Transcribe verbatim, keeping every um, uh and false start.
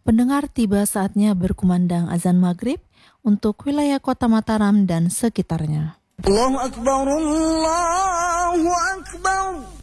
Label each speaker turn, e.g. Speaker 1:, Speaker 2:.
Speaker 1: Pendengar, tiba saatnya berkumandang azan maghrib untuk wilayah kota Mataram dan sekitarnya.
Speaker 2: Allahu Akbar, Allahu Akbar.